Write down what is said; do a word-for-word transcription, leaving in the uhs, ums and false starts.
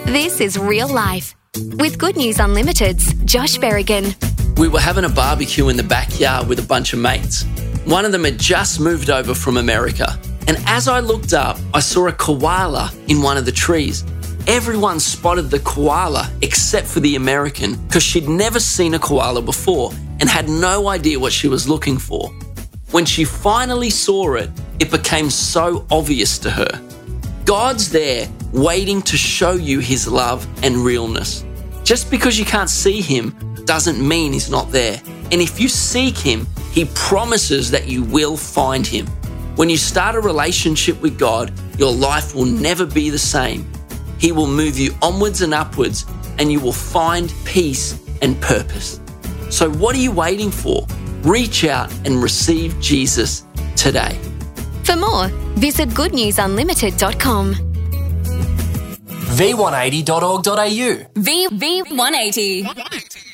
This is Real Life with Good News Unlimited's Josh Berrigan. We were having a barbecue in the backyard with a bunch of mates. One of them had just moved over from America. And as I looked up, I saw a koala in one of the trees. Everyone spotted the koala except for the American because she'd never seen a koala before and had no idea what she was looking for. When she finally saw it, it became so obvious to her. God's there waiting to show you his love and realness. Just because you can't see him doesn't mean he's not there. And if you seek him, he promises that you will find him. When you start a relationship with God, your life will never be the same. He will move you onwards and upwards, and you will find peace and purpose. So what are you waiting for? Reach out and receive Jesus today. For more, visit good news unlimited dot com. v one eighty dot org dot a u V V one eighty.